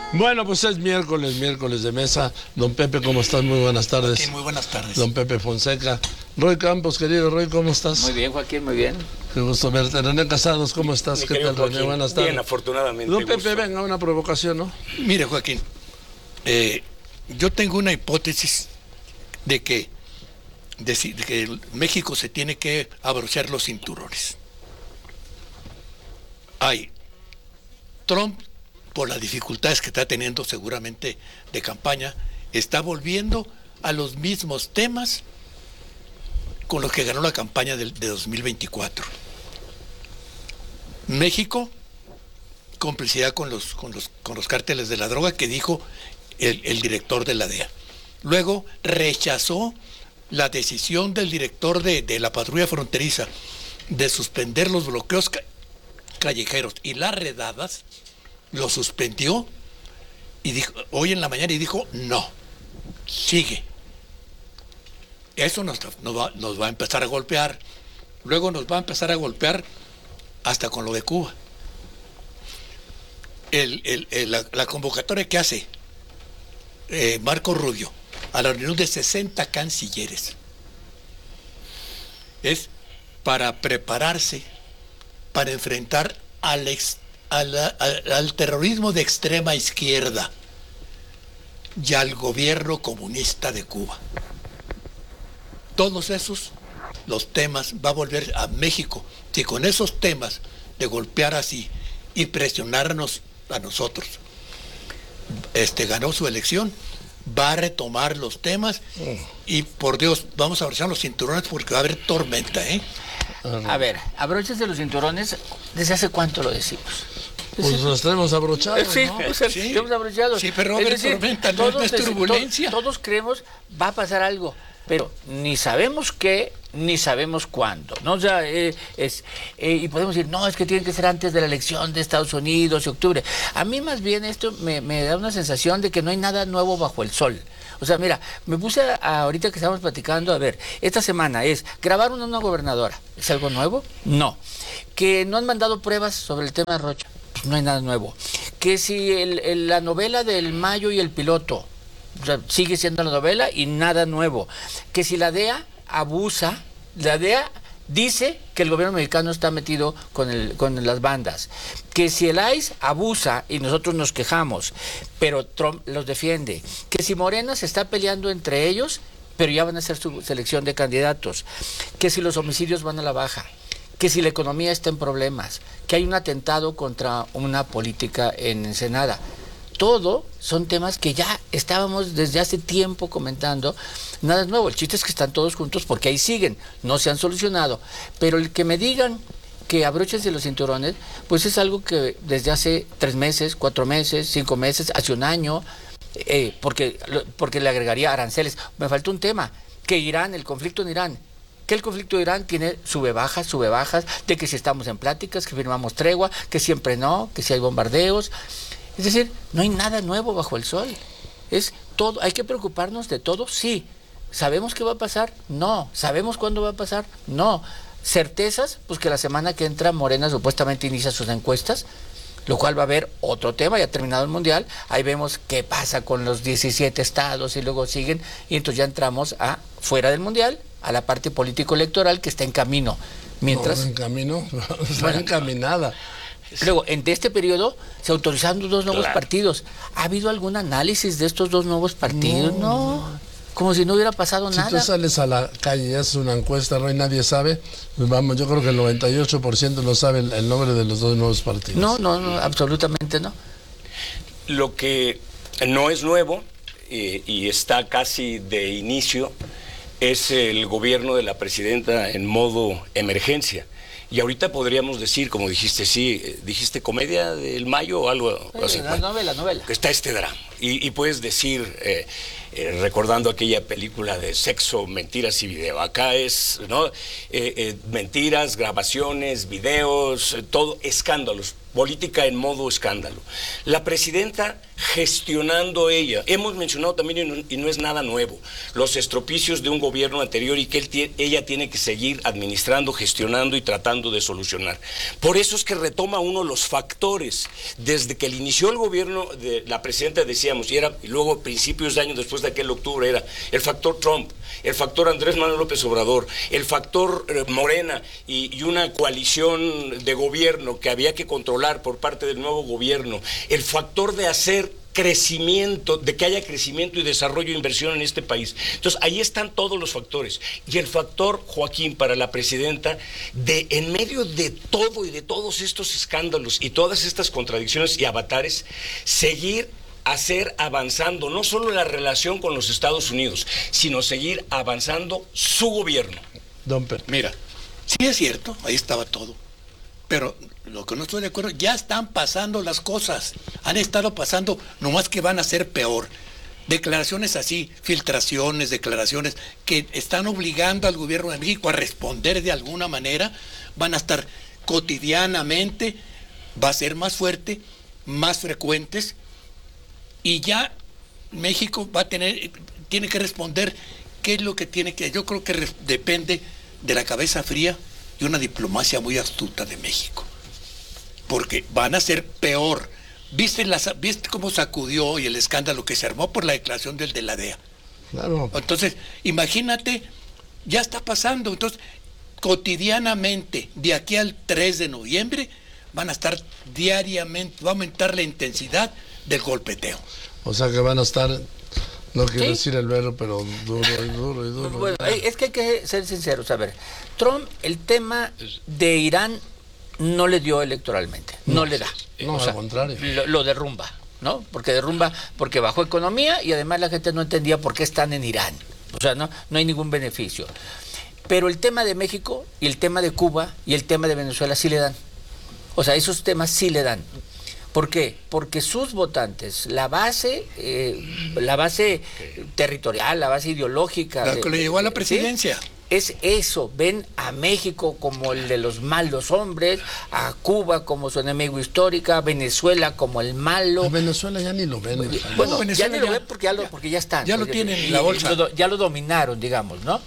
Bueno, pues es miércoles de mesa. Don Pepe, ¿cómo estás? Muy buenas tardes. Sí, muy buenas tardes. Don Pepe Fonseca. Roy Campos, querido Roy, ¿cómo estás? Muy bien, Joaquín, muy bien. Qué gusto verte. René Casados, ¿cómo estás? Mi ¿Qué tal, Joaquín, René? Buenas tardes. Bien, afortunadamente. Don Pepe, gusto. venga, una provocación, ¿no? Mire, Joaquín, yo tengo una hipótesis de que México se tiene que abrochar los cinturones. Trump, por las dificultades que está teniendo seguramente de campaña, está volviendo a los mismos temas con los que ganó la campaña de 2024. México, complicidad con los cárteles de la droga, que dijo el director de la DEA. Luego rechazó la decisión del director de la patrulla fronteriza de suspender los bloqueos callejeros y las redadas. Lo suspendió y dijo, hoy en la mañana, y dijo, no, sigue. Eso nos va a empezar a golpear. Luego nos va a empezar a golpear hasta con lo de Cuba. La convocatoria que hace Marco Rubio a la reunión de 60 cancilleres es para prepararse para enfrentar al terrorismo de extrema izquierda y al gobierno comunista de Cuba. Todos esos, los temas, va a volver a México. Si con esos temas de golpear así y presionarnos a nosotros, ganó su elección, va a retomar los temas y, por Dios, vamos a abrochar los cinturones porque va a haber tormenta, ¿eh? A ver, abróchense los cinturones. ¿Desde hace cuánto lo decimos? Pues los tenemos abrochados, Sí, ¿no? pues, Sí. estamos abrochados. Sí, pero va a haber tormenta, no es turbulencia. Todos creemos va a pasar algo, pero ni sabemos qué, ni sabemos cuándo, ¿no? O sea, y podemos decir, no, es que tiene que ser antes de la elección de Estados Unidos, octubre. A mí más bien esto me da una sensación de que no hay nada nuevo bajo el sol. O sea, mira, me puse ahorita que estábamos platicando, a ver, esta semana grabaron a una gobernadora. ¿Es algo nuevo? No. Que no han mandado pruebas sobre el tema de Rocha. Pues no hay nada nuevo. Que si la novela del Mayo y el piloto, o sea, sigue siendo la novela y nada nuevo. Que si la DEA abusa, la DEA dice que el gobierno mexicano está metido con las bandas, que si el ICE abusa y nosotros nos quejamos, pero Trump los defiende, que si Morena se está peleando entre ellos, pero ya van a hacer su selección de candidatos, que si los homicidios van a la baja, que si la economía está en problemas, que hay un atentado contra una política en Ensenada. Todo son temas que ya estábamos desde hace tiempo comentando. Nada es nuevo, el chiste es que están todos juntos porque ahí siguen, no se han solucionado. Pero el que me digan que abróchense los cinturones, pues es algo que desde hace 3 meses, 4 meses, 5 meses, hace un año, porque le agregaría aranceles. Me faltó un tema, que Irán, el conflicto en Irán, que el conflicto de Irán tiene sube bajas, de que si estamos en pláticas, que firmamos tregua, que siempre no, que si hay bombardeos. Es decir, no hay nada nuevo bajo el sol. Es todo, hay que preocuparnos de todo, sí. ¿Sabemos qué va a pasar? No. ¿Sabemos cuándo va a pasar? No. ¿Certezas? Pues que la semana que entra Morena supuestamente inicia sus encuestas, lo cual va a haber otro tema, ya terminado el Mundial, ahí vemos qué pasa con los 17 estados y luego siguen, y entonces ya entramos a fuera del Mundial, a la parte político-electoral que está en camino. Mientras... No, en camino, está encaminada. Luego, en este periodo se autorizaron 2 nuevos partidos. ¿Ha habido algún análisis de estos 2 nuevos partidos? No. Como si no hubiera pasado nada. Si tú sales a la calle y haces una encuesta, no hay nadie sabe, pues vamos, yo creo que el 98% no sabe el nombre de los 2 nuevos partidos. No, absolutamente no. Lo que no es nuevo y está casi de inicio es el gobierno de la presidenta en modo emergencia. Y ahorita podríamos decir, como dijiste, dijiste comedia del Mayo o algo así. Novela. Que está este drama. Y puedes decir, recordando aquella película de sexo, mentiras y video. Acá es, ¿no? Mentiras, grabaciones, videos, todo, escándalos. política en modo escándalo. La presidenta gestionando ella, hemos mencionado también, y no es nada nuevo, los estropicios de un gobierno anterior y que ella tiene que seguir administrando, gestionando y tratando de solucionar. Por eso es que retoma uno los factores. Desde que inició el gobierno de la presidenta, decíamos, y luego principios de año después de aquel octubre, era el factor Trump, el factor Andrés Manuel López Obrador, el factor Morena y una coalición de gobierno que había que controlar por parte del nuevo gobierno, el factor de hacer crecimiento, de que haya crecimiento y desarrollo e inversión en este país. Entonces, ahí están todos los factores. Y el factor, Joaquín, para la presidenta, de en medio de todo y de todos estos escándalos y todas estas contradicciones y avatares, seguir avanzando no solo la relación con los Estados Unidos, sino seguir avanzando su gobierno. Don Pedro. Mira, sí es cierto, ahí estaba todo. Pero lo que no estoy de acuerdo, ya están pasando las cosas. Han estado pasando, nomás que van a ser peor. Declaraciones así, filtraciones, declaraciones que están obligando al gobierno de México a responder de alguna manera, van a estar cotidianamente, va a ser más fuerte, más frecuentes, y ya México tiene que responder qué es lo que tiene que. Yo creo que depende de la cabeza fría y una diplomacia muy astuta de México, porque van a ser peor. ¿Viste cómo sacudió hoy el escándalo que se armó por la declaración del de la DEA? Claro. Entonces, imagínate, ya está pasando. Entonces, cotidianamente, de aquí al 3 de noviembre, van a estar diariamente, va a aumentar la intensidad del golpeteo. O sea que van a estar, no quiero ¿Sí? decir el verbo, pero duro. Bueno, es que hay que ser sinceros. A ver, Trump, el tema de Irán no le dio electoralmente, no le da. No, al contrario. Lo derrumba, ¿no? Porque bajó economía y además la gente no entendía por qué están en Irán. O sea, no hay ningún beneficio. Pero el tema de México y el tema de Cuba y el tema de Venezuela sí le dan. O sea, esos temas sí le dan. ¿Por qué? Porque sus votantes, la base territorial, la base ideológica... La que le llegó a la presidencia. ¿Sí? Es eso, ven a México como el de los malos hombres, a Cuba como su enemigo histórico, a Venezuela como el malo. A Venezuela ya ni lo ven. Bueno, Venezuela ya ni lo ven porque ya están. Ya lo tienen en la bolsa. Ya lo dominaron, digamos, ¿no?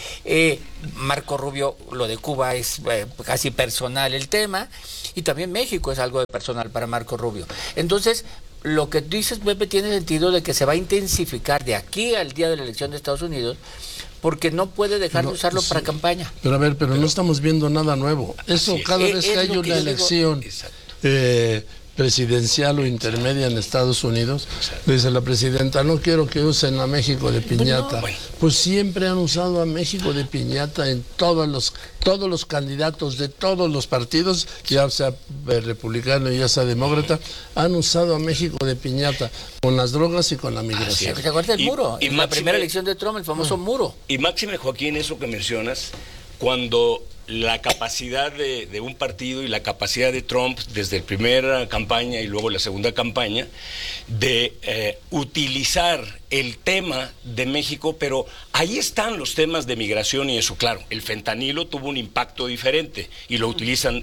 Marco Rubio, lo de Cuba es casi personal el tema, y también México es algo de personal para Marco Rubio. Entonces, lo que dices, Pepe, tiene sentido de que se va a intensificar de aquí al día de la elección de Estados Unidos, porque no puede dejar de usarlo para campaña. Pero a ver, no estamos viendo nada nuevo. Eso cada vez que hay una elección presidencial o intermedia en Estados Unidos, dice la presidenta, no quiero que usen a México de piñata. Pues siempre han usado a México de piñata en todos los candidatos de todos los partidos, ya sea republicano y ya sea demócrata, han usado a México de piñata con las drogas y con la migración. ¿Te acuerdas del muro? En la primera elección de Trump, el famoso muro. Y máxime, Joaquín, eso que mencionas, cuando la capacidad de un partido y la capacidad de Trump desde la primera campaña y luego la segunda campaña de utilizar el tema de México, pero ahí están los temas de migración y eso, claro, el fentanilo tuvo un impacto diferente y lo utilizan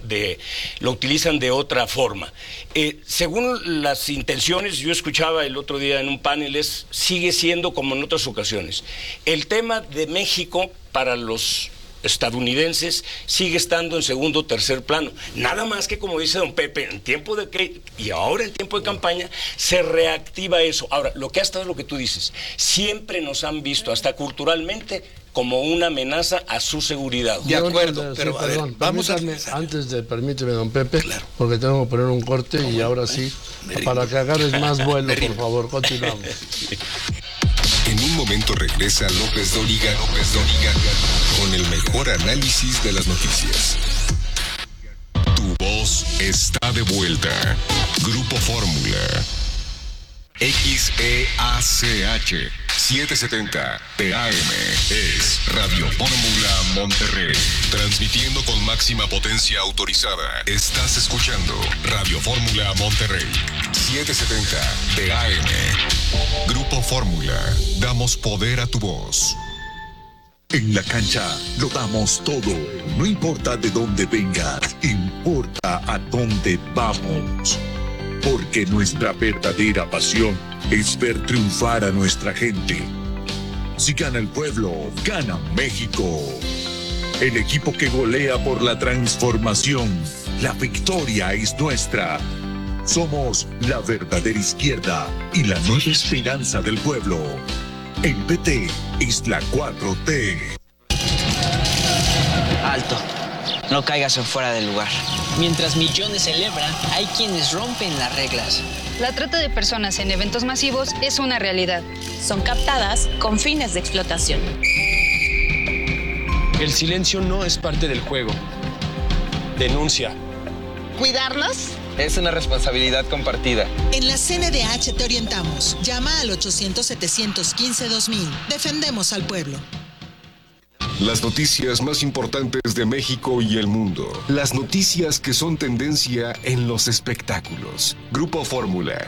de otra forma. Según las intenciones, yo escuchaba el otro día en un panel, sigue siendo como en otras ocasiones. El tema de México para los estadounidenses sigue estando en segundo o tercer plano, nada más que, como dice don Pepe, en tiempo y ahora en tiempo de campaña se reactiva eso. Ahora, lo que ha estado es lo que tú dices, siempre nos han visto hasta culturalmente como una amenaza a su seguridad. De acuerdo, pero a ver, vamos a... Permíteme, don Pepe, claro, porque tengo que poner un corte y ahora sí, para que agarres más vuelo, por favor, continuamos. En un momento regresa López Dóriga con el mejor análisis de las noticias. Tu voz está de vuelta. Grupo Fórmula. XEACH 770 TAM es Radio Fórmula Monterrey. Transmitiendo con máxima potencia autorizada. Estás escuchando Radio Fórmula Monterrey 770 TAM. Grupo Fórmula. Damos poder a tu voz. En la cancha lo damos todo. No importa de dónde vengas, importa a dónde vamos. Porque nuestra verdadera pasión es ver triunfar a nuestra gente. Si gana el pueblo, gana México. El equipo que golea por la transformación. La victoria es nuestra. Somos la verdadera izquierda y la nueva esperanza del pueblo. El PT es la 4T. Alto. No caigas en fuera del lugar. Mientras millones celebran, hay quienes rompen las reglas. La trata de personas en eventos masivos es una realidad. Son captadas con fines de explotación. El silencio no es parte del juego. Denuncia. ¿Cuidarnos? Es una responsabilidad compartida. En la CNDH te orientamos. Llama al 800-715-2000. Defendemos al pueblo. Las noticias más importantes de México y el mundo. Las noticias que son tendencia en los espectáculos. Grupo Fórmula.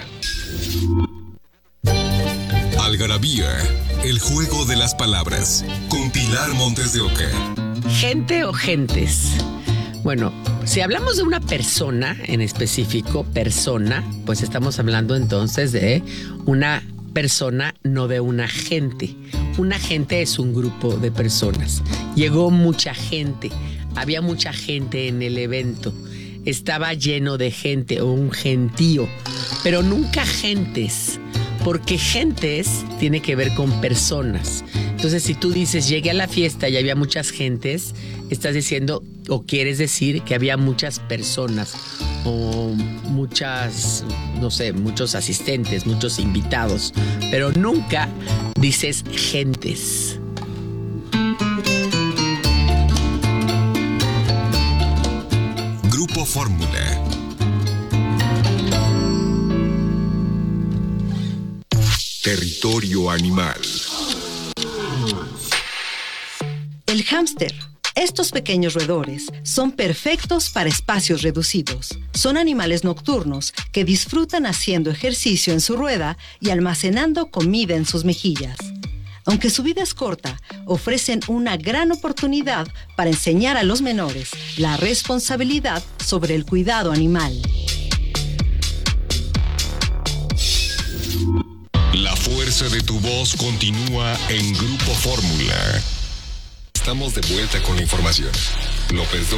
Algarabía, el juego de las palabras. Con Pilar Montes de Oca. ¿Gente o gentes? Bueno, si hablamos de una persona en específico, persona, pues estamos hablando entonces de una persona, no de una gente. Una gente es un grupo de personas. Llegó mucha gente, había mucha gente en el evento. Estaba lleno de gente o un gentío, pero nunca gentes, porque gentes tiene que ver con personas. Entonces, si tú dices, llegué a la fiesta y había muchas gentes, estás diciendo o quieres decir que había muchas personas o muchas, no sé, muchos asistentes, muchos invitados, pero nunca dices gentes. Grupo Fórmula. Territorio animal. El hámster. Estos pequeños roedores son perfectos para espacios reducidos. Son animales nocturnos que disfrutan haciendo ejercicio en su rueda y almacenando comida en sus mejillas. Aunque su vida es corta, ofrecen una gran oportunidad para enseñar a los menores la responsabilidad sobre el cuidado animal. La fuerza de tu voz continúa en Grupo Fórmula. Estamos de vuelta con la información. López